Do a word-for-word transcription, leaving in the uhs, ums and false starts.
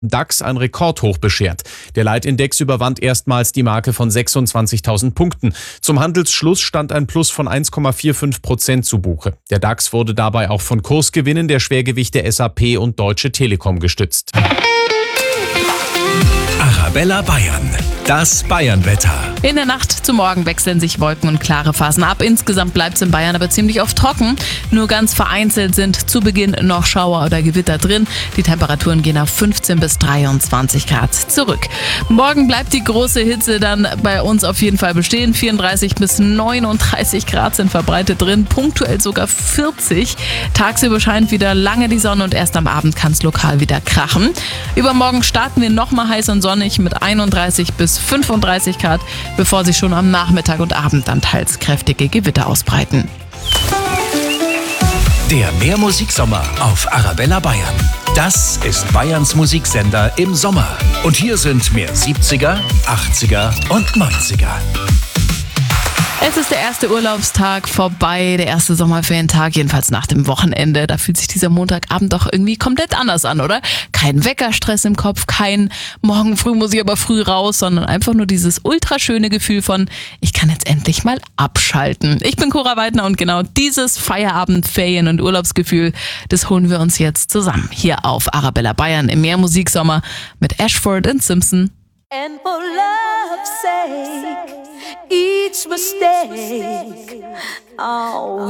DAX ein Rekordhoch beschert. Der Leitindex überwand erstmals die Marke von sechsundzwanzigtausend Punkten. Zum Handelsschluss stand ein Plus von eins Komma fünfundvierzig Prozent zu Buche. Der DAX wurde dabei auch von Kursgewinnen der Schwergewichte S A P und Deutsche Telekom gestützt. Arabella Bayern, das Bayernwetter. In der Nacht zum Morgen wechseln sich Wolken und klare Phasen ab. Insgesamt bleibt es in Bayern aber ziemlich oft trocken. Nur ganz vereinzelt sind zu Beginn noch Schauer oder Gewitter drin. Die Temperaturen gehen auf fünfzehn bis dreiundzwanzig Grad zurück. Morgen bleibt die große Hitze dann bei uns auf jeden Fall bestehen. vierunddreißig bis neununddreißig Grad sind verbreitet drin, punktuell sogar vierzig. Tagsüber scheint wieder lange die Sonne und erst am Abend kann es lokal wieder krachen. Übermorgen starten wir nochmal heiß und sonnig mit einunddreißig bis fünfunddreißig Grad, bevor sich schon am Nachmittag und Abend dann teils kräftige Gewitter ausbreiten. Der Mehrmusiksommer auf Arabella Bayern. Das ist Bayerns Musiksender im Sommer. Und hier sind mehr siebziger, achtziger und neunziger. Es ist der erste Urlaubstag vorbei, der erste Sommerferientag, jedenfalls nach dem Wochenende. Da fühlt sich dieser Montagabend doch irgendwie komplett anders an, oder? Kein Weckerstress im Kopf, kein morgen früh muss ich aber früh raus, sondern einfach nur dieses ultraschöne Gefühl von, ich kann jetzt endlich mal abschalten. Ich bin Cora Weidner und genau dieses Feierabend-, Ferien- und Urlaubsgefühl, das holen wir uns jetzt zusammen. Hier auf Arabella Bayern im Mehrmusiksommer mit Ashford und Simpson. And for love's sake, each mistake, oh,